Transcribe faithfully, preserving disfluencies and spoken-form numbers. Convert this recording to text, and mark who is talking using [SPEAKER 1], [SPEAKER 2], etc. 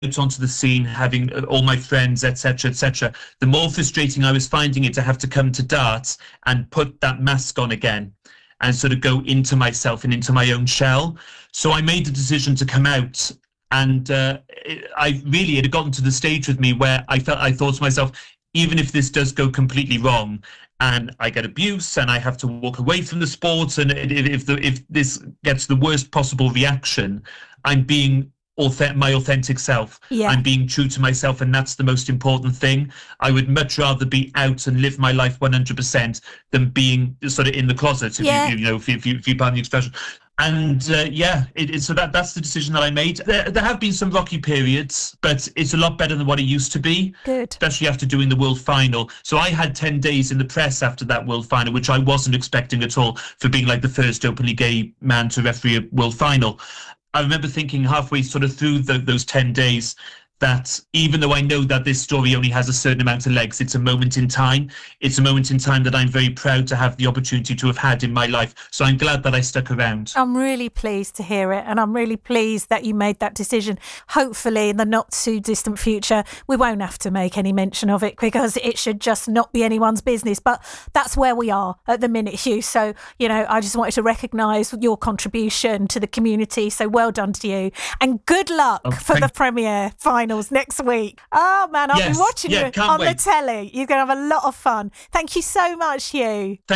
[SPEAKER 1] onto the scene, having all my friends, et cetera, et cetera, the more frustrating I was finding it to have to come to darts and put that mask on again and sort of go into myself and into my own shell. So I made the decision to come out, and uh, it, I really, it had gotten to the stage with me where I felt, I thought to myself, even if this does go completely wrong and I get abuse and I have to walk away from the sport, and if, if, the, if this gets the worst possible reaction, I'm being my authentic self.
[SPEAKER 2] Yeah.
[SPEAKER 1] I'm being true to myself, and that's the most important thing. I would much rather be out and live my life one hundred percent than being sort of in the closet, if
[SPEAKER 2] yeah.
[SPEAKER 1] you, you know, if you, if you, if you pardon the expression. And uh, yeah, it, it, so that that's the decision that I made. There, there have been some rocky periods, but it's a lot better than what it used to be.
[SPEAKER 2] Good.
[SPEAKER 1] Especially after doing the World Final. So I had ten days in the press after that World Final, which I wasn't expecting at all, for being like the first openly gay man to referee a World Final. I remember thinking halfway sort of through the, those ten days that even though I know that this story only has a certain amount of legs, it's a moment in time. It's a moment in time that I'm very proud to have the opportunity to have had in my life. So I'm glad that I stuck around.
[SPEAKER 2] I'm really pleased to hear it, and I'm really pleased that you made that decision. Hopefully in the not too distant future, we won't have to make any mention of it, because it should just not be anyone's business. But that's where we are at the minute, Hugh. So, you know, I just wanted to recognise your contribution to the community. So well done to you, and good luck oh, for the premiere final next week. Oh man, I'll
[SPEAKER 1] yes,
[SPEAKER 2] be watching
[SPEAKER 1] yeah,
[SPEAKER 2] you on
[SPEAKER 1] wait.
[SPEAKER 2] the telly. You're going to have a lot of fun. Thank you so much, Hugh.
[SPEAKER 1] Thank